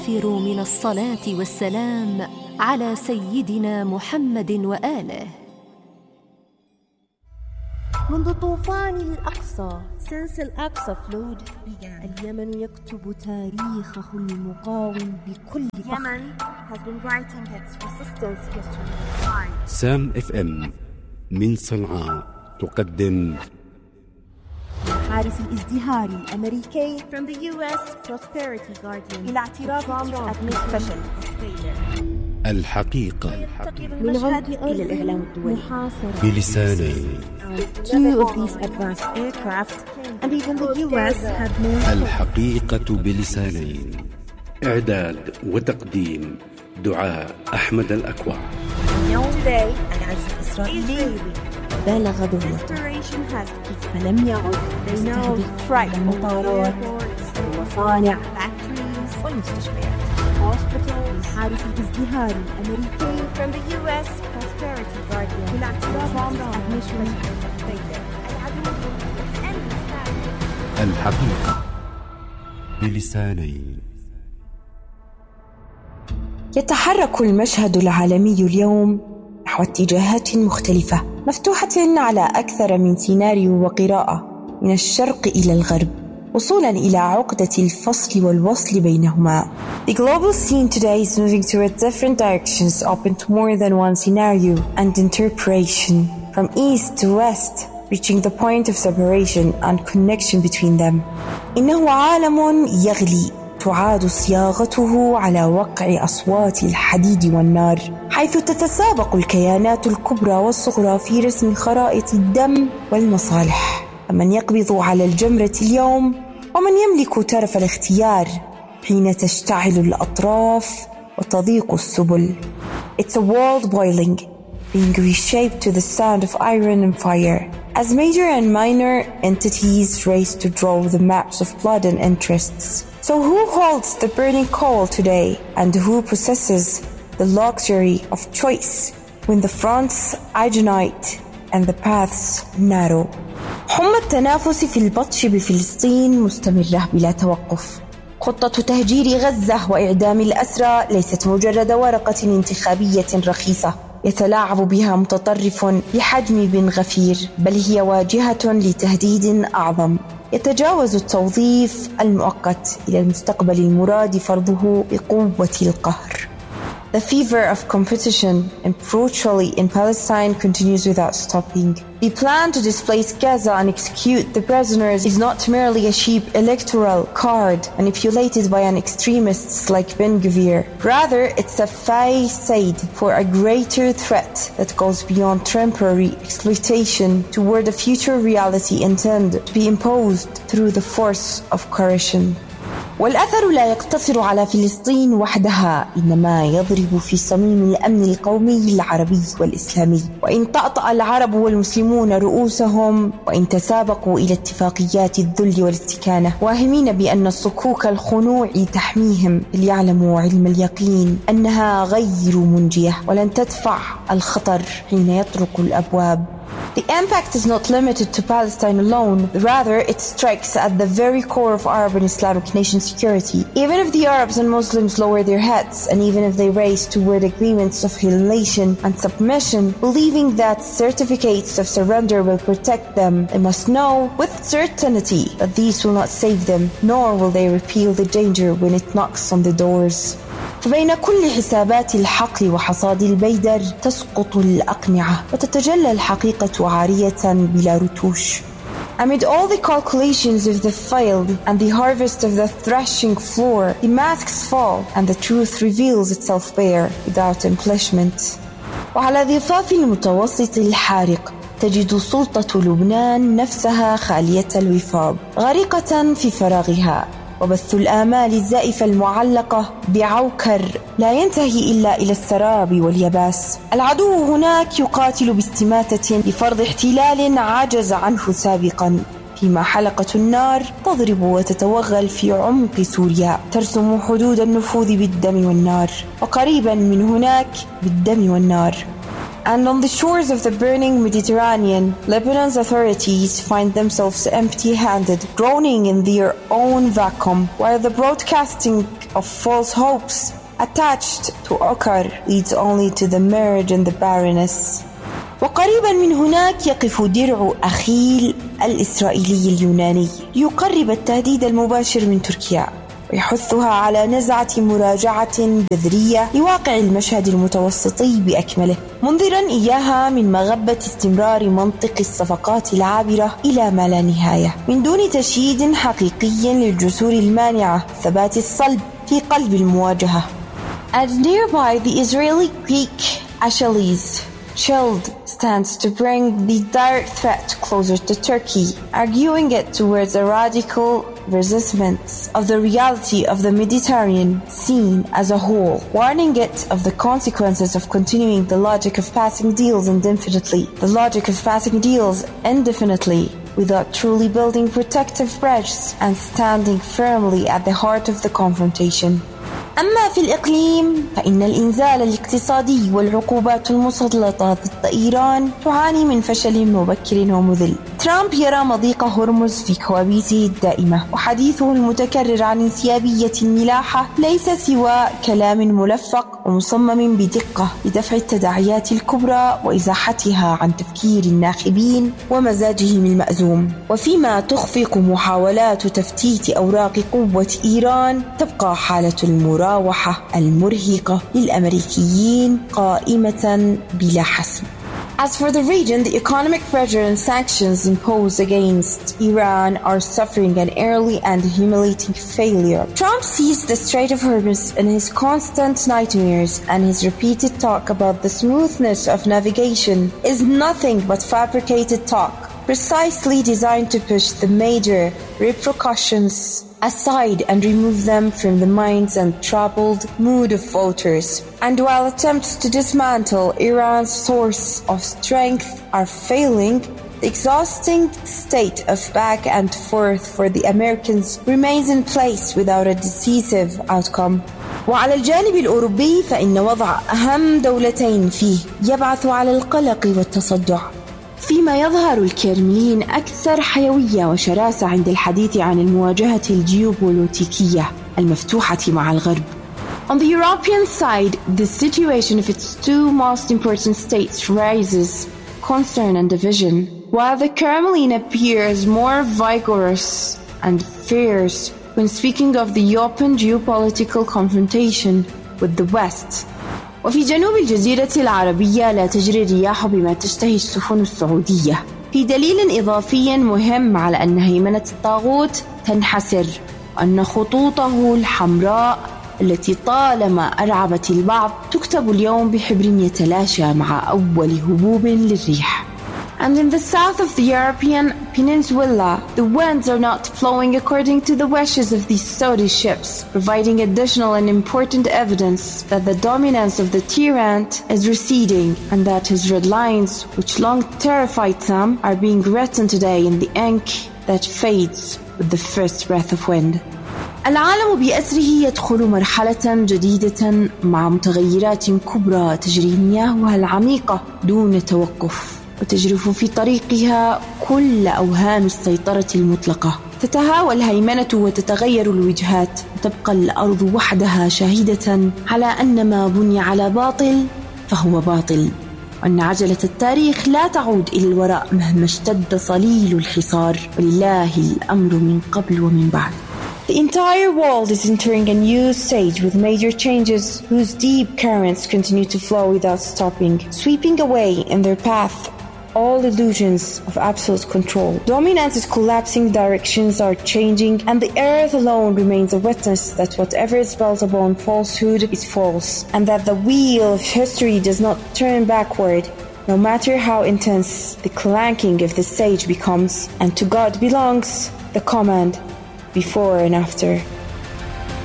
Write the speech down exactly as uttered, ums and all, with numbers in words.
كثير من الصلاة والسلام على سيدنا محمد وآله. منذ طوفان الأقصى since الأقصى flood began اليمن يكتب تاريخه المقاوم بكل فخر. Yemen has been writing its resistance history. سام اف ام من صنعاء تقدم حارس الازدهار الأمريكي from the يو إس Prosperity Guardian إلى اعتراف ترامب بالفشل. الحقيقة من عمق إلى الإعلام الدولي بلسانين. Two of these advanced aircraft and even the يو إس have known. الحقيقة بلسانين. إعداد وتقديم دعاء أحمد الأكوع. اليوم العجز الإسرائيلي بلغ ذروته فلم يعد يستهدف المطارات والمصانع والمستشفيات. حارس الازدهار الأمريكي from the يو إس Prosperity Guardian بالاعتراف بالمشروع الحقيقة بلسانين. يتحرك المشهد العالمي اليوم نحو اتجاهات مختلفة مفتوحة على أكثر من سيناريو وقراءة من الشرق إلى الغرب وصولا إلى عقدة الفصل والوصل بينهما. The global scene today is moving toward different directions, open to more than one scenario and interpretation, from east to west, reaching the point of separation and connection between them. إنه عالم يغلي تعاد صياغته على وقع أصوات الحديد والنار، حيث تتسابق الكيانات الكبرى والصغرى في رسم خرائط الدم والمصالح. فمن يقبض على الجمرة اليوم ومن يملك ترف الاختيار حين تشتعل الأطراف وتضيق السبل. It's a world boiling, being reshaped to the sound of iron and fire, as major and minor entities race to draw the maps of blood and interests. So who holds the burning coal today, and who possesses the luxury of choice when the fronts agonite and the paths narrow? حمى التنافس في البطش بفلسطين مستمرة بلا توقف. خطة تهجير غزة وإعدام الأسرى ليست مجرد ورقة انتخابية رخيصة يتلاعب بها متطرف بحجم بن غفير، بل هي واجهة لتهديد أعظم يتجاوز التوظيف المؤقت إلى المستقبل المراد فرضه بقوة القهر. The fever of competition and brutally in Palestine continues without stopping. The plan to displace Gaza and execute the prisoners is not merely a cheap electoral card manipulated by an extremists like Ben Gvir. Rather, it's a facade for a greater threat that goes beyond temporary exploitation toward a future reality intended to be imposed through the force of coercion. والأثر لا يقتصر على فلسطين وحدها، إنما يضرب في صميم الأمن القومي العربي والإسلامي. وإن طأطأ العرب والمسلمون رؤوسهم وإن تسابقوا إلى اتفاقيات الذل والاستكانة واهمين بأن الصكوك الخنوع تحميهم، ليعلموا علم اليقين أنها غير منجية ولن تدفع الخطر حين يطرق الأبواب. The impact is not limited to Palestine alone, rather it strikes at the very core of Arab and Islamic nation security. Even if the Arabs and Muslims lower their heads, and even if they race toward agreements of humiliation and submission, believing that certificates of surrender will protect them, they must know with certainty that these will not save them, nor will they repel the danger when it knocks on the doors. فبين كل حسابات الحقل وحصاد البيدر تسقط الأقنعة وتتجلى الحقيقة عارية بلا رتوش. Amid all the calculations of the field and the harvest of the threshing floor, the masks fall and the truth reveals itself bare without embellishment. وعلى ضفاف المتوسط الحارق تجد سلطة لبنان نفسها خالية الوفاض، غريقة في فراغها، وبث الآمال الزائفة المعلقة بعوكر لا ينتهي إلا إلى السراب واليباس. العدو هناك يقاتل باستماتة لفرض احتلال عجز عنه سابقا، فيما حلقة النار تضرب وتتوغل في عمق سوريا، ترسم حدود النفوذ بالدم والنار، وقريبا من هناك بالدم والنار. And on the shores of the burning Mediterranean, Lebanon's authorities find themselves empty-handed, groaning in their own vacuum, while the broadcasting of false hopes attached to Akkar leads only to the merge and the barrenness. وقريبا من هناك يقف درع أخيل الإسرائيلي اليوناني ليقرب التهديد المباشر من تركيا ويحثها على نزعة مراجعة جذرية لواقع المشهد المتوسطي بأكمله، منذرا إياها من مغبة استمرار منطق الصفقات العابرة إلى ما لا نهاية، من دون تشييد حقيقي للجسور المانعة ثبات الصلب في قلب المواجهة. And nearby the Israeli Greek Achilles shield stands to bring the direct threat closer to Turkey, arguing it towards a radical resistance of the reality of the Mediterranean scene as a whole, warning it of the consequences of continuing the logic of passing deals indefinitely, the logic of passing deals indefinitely without truly building protective bridges and standing firmly at the heart of the confrontation. أما في الإقليم فإن الإنزال الاقتصادي والعقوبات المسلطة ضد إيران تعاني من فشل مبكر ومذل. ترامب يرى مضيق هرمز في كوابيسه الدائمة، وحديثه المتكرر عن انسيابية الملاحة ليس سوى كلام ملفق ومصمم بدقة لدفع التداعيات الكبرى وإزاحتها عن تفكير الناخبين ومزاجهم المأزوم. وفيما تخفق محاولات تفتيت أوراق قوة إيران، تبقى حالة المراوحة المرهقة للأمريكيين قائمة بلا حسم. As for the region, the economic pressure and sanctions imposed against Iran are suffering an early and humiliating failure. Trump sees the Strait of Hormuz in his constant nightmares, and his repeated talk about the smoothness of navigation is nothing but fabricated talk, precisely designed to push the major repercussions aside and remove them from the minds and troubled mood of voters. And while attempts to dismantle Iran's source of strength are failing, the exhausting state of back and forth for the Americans remains in place without a decisive outcome. وعلى الجانب الأوروبي فإن وضع أهم دولتين فيه يبعث على القلق والتصدع، فيما يظهر الكرملين أكثر حيوية وشراسة عند الحديث عن المواجهة الجيوبوليتيكية المفتوحة مع الغرب. On the European side, the situation of its two most important states raises concern and division, while the Kremlin appears more vigorous and fierce when speaking of the open geopolitical confrontation with the West. وفي جنوب الجزيرة العربية لا تجري الرياح بما تشتهي السفن السعودية، في دليل إضافي مهم على أن هيمنة الطاغوت تنحسر، وأن خطوطه الحمراء التي طالما أرعبت البعض تكتب اليوم بحبر يتلاشى مع أول هبوب للريح. And in the south of the European peninsula, the winds are not flowing according to the wishes of these Saudi ships, providing additional and important evidence that the dominance of the tyrant is receding and that his red lines, which long terrified them, are being written today in the ink that fades with the first breath of wind. العالم بأسره يدخل مرحلة جديدة مع متغيرات كبرى تجري مياهها العميقة دون توقف، وتجرف في طريقها كل أوهام السيطرة المطلقة. تتهاوى الهيمنة وتتغير الوجهات، وتبقى الأرض وحدها شاهدة على أن ما بني على باطل فهو باطل، وأن عجلة التاريخ لا تعود إلى الوراء مهما اشتد صليل الحصار، ولله الأمر من قبل ومن بعد. The entire world is entering a new stage with major changes whose deep currents continue to flow without stopping, sweeping away in their path all illusions of absolute control. Dominance is collapsing, directions are changing, and the earth alone remains a witness that whatever is built upon falsehood is false, and that the wheel of history does not turn backward, no matter how intense the clanking of the sage becomes. And to God belongs the command before and after.